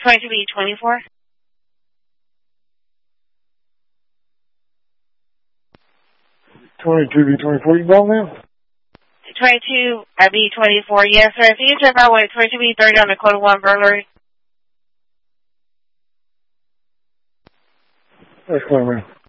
22B24. 22B24, you call now? 22B24, yes, sir. If you check out with 22B30 on the code 1 burglary. That's fine, man.